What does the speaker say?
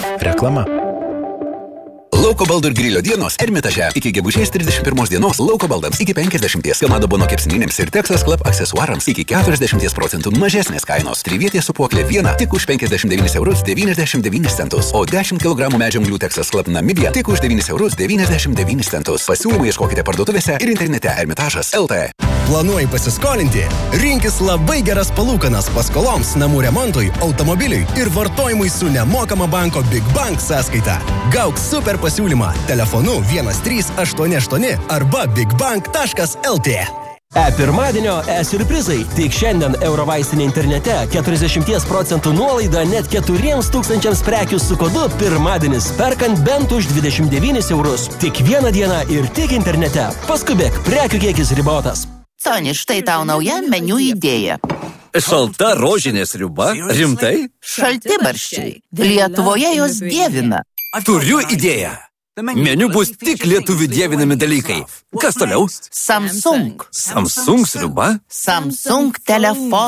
Reklama. Lauko baldų ir grilio dienos Ermitaže. Iki gegužės 31 dienos lauko baldams iki 50, Kamado Bono kepsninėms ir Texas Club aksesuarams iki 40% mažesnės kainos. Trivietė supuoklė viena tik už 59,99 €, o 10 kg medžianglių Texas Club Namibija tik už 9,99 €. Pasiūlymų ieškokite parduotuvėse ir internete Ermitažas LT. Planuoji pasiskolinti? Rinkis labai geras palūkanas paskoloms, namų remontui, automobiliui ir vartojimui su nemokama banko Big Bank sąskaita. Gauk super pasiūlymą telefonu 1388 arba bigbank.lt. Pirmadienio siurprizai. Tik šiandien Eurovaistinė internete 40% nuolaida net 4000 prekių su kodu pirmadienis, perkant bent už 29 €. Tik vieną dieną ir tik internete. Paskubėk, prekių kiekis ribotas. Soni, štai tau nauja meniu idėja. Šalta rožinė sriuba? Rimtai? Šaltibarščiai. Lietuvoje jos dievina. Turiu idėją. Meniu bus tik lietuvių dievinami dalykai. Kas toliau? Samsung. Samsung sriuba? Samsung telefonas.